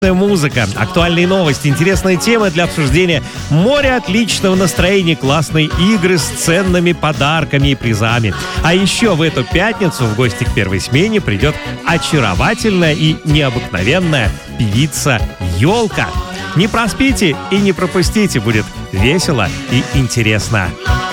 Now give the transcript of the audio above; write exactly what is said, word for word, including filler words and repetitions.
Музыка, актуальные новости, интересные темы для обсуждения, море отличного настроения, классные игры с ценными подарками и призами. А еще в эту пятницу в гости к первой смене придет очаровательная и необыкновенная певица Ёлка. Не проспите и не пропустите, будет весело и интересно.